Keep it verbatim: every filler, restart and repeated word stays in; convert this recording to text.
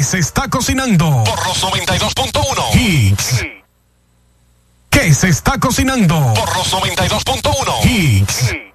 se está cocinando? Por los noventa y dos punto uno. Hits. ¿Qué se está cocinando? Por los noventa y dos punto uno. Hits.